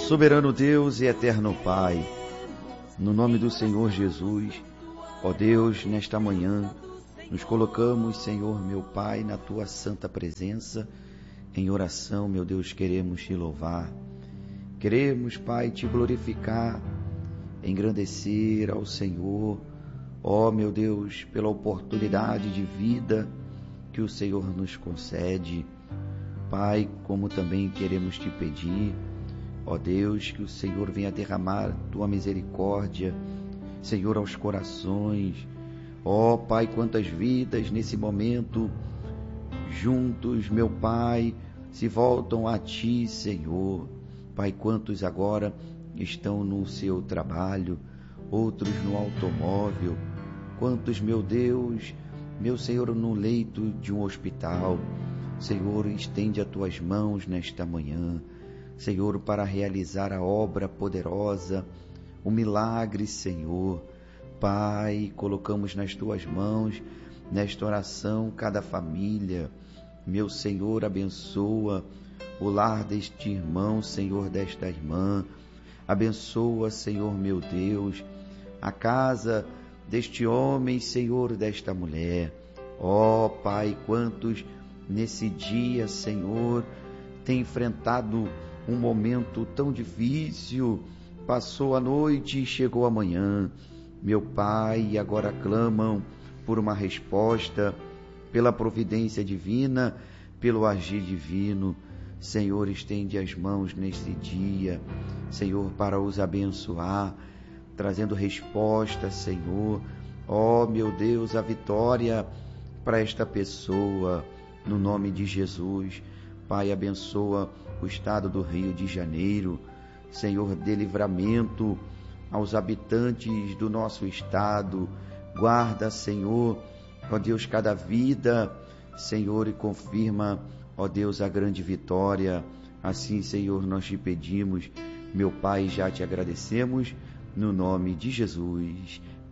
Soberano Deus e eterno Pai, no nome do Senhor Jesus, ó Deus, nesta manhã, nos colocamos, Senhor, meu Pai, na Tua santa presença, em oração, meu Deus, queremos Te louvar, queremos, Pai, Te glorificar, engrandecer ao Senhor, ó meu Deus, pela oportunidade de vida que o Senhor nos concede, Pai, como também queremos Te pedir, ó Deus, que o Senhor venha derramar Tua misericórdia, Senhor, aos corações. Ó Pai, quantas vidas nesse momento juntos, meu Pai, se voltam a Ti, Senhor. Pai, quantos agora estão no seu trabalho, outros no automóvel, quantos, meu Deus, meu Senhor, no leito de um hospital. Senhor, estende as Tuas mãos nesta manhã, Senhor, para realizar a obra poderosa, o milagre, Senhor. Pai, colocamos nas Tuas mãos, nesta oração, cada família. Meu Senhor, abençoa o lar deste irmão, Senhor, desta irmã. Abençoa, Senhor, meu Deus, a casa deste homem, Senhor, desta mulher. Ó Pai, quantos nesse dia, Senhor, têm enfrentado um momento tão difícil, passou a noite e chegou a manhã, meu Pai, e agora clamam por uma resposta, pela providência divina, pelo agir divino. Senhor, estende as mãos neste dia, Senhor, para os abençoar, trazendo resposta, Senhor. Ó, meu Deus, a vitória para esta pessoa, no nome de Jesus. Pai, abençoa o estado do Rio de Janeiro, Senhor, dê livramento aos habitantes do nosso estado, guarda, Senhor, ó Deus, cada vida, Senhor, e confirma, ó Deus, a grande vitória. Assim, Senhor, nós Te pedimos, meu Pai, já Te agradecemos, no nome de Jesus.